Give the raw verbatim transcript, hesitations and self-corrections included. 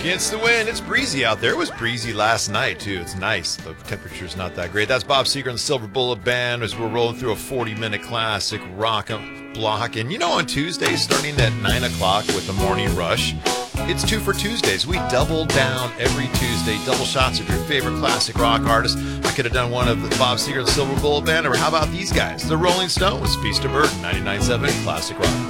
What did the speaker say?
Against the wind, it's breezy out there. It was breezy last night, too. It's nice. The temperature's not that great. That's Bob Seger and the Silver Bullet Band as we're rolling through a forty-minute classic rock block. And you know, on Tuesdays, starting at nine o'clock with the morning rush, it's two for Tuesdays. We double down every Tuesday, double shots of your favorite classic rock artist. I could have done one of the Bob Seger and the Silver Bullet Band, or how about these guys? The Rolling Stones, Feast of Burden, ninety-nine point seven Classic Rock.